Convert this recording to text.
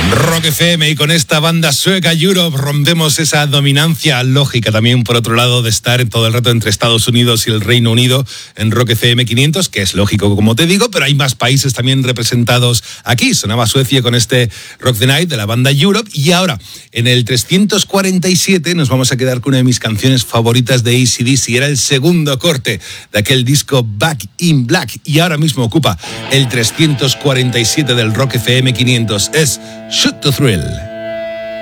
Rock FM, y con esta banda sueca Europe rompemos esa dominancia lógica también, por otro lado, de estar todo el rato entre Estados Unidos y el Reino Unido en Rock FM 500, que es lógico, como te digo, pero hay más países también representados aquí. Sonaba Suecia con este Rock the Night de la banda Europe, y ahora en el 347 nos vamos a quedar con una de mis canciones favoritas de AC/DC. Era el segundo corte de aquel disco Back in Black, y ahora mismo ocupa el 347 del Rock FM 500. Es Shoot to Thrill.